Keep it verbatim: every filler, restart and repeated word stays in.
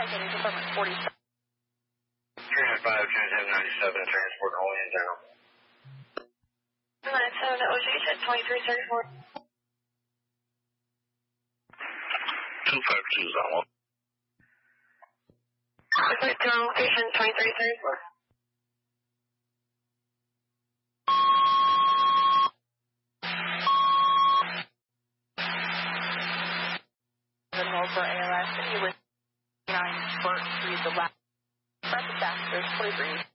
County Department forty-seven. three nine five, Transam ninety-seven, transport only in down. ninety-seven, O G, said twenty-three thirty-four. two five two is on one. Request to location twenty-three thirty-four. For A L S, and he was nine Burke Street, the last. Press the faster, twenty-three.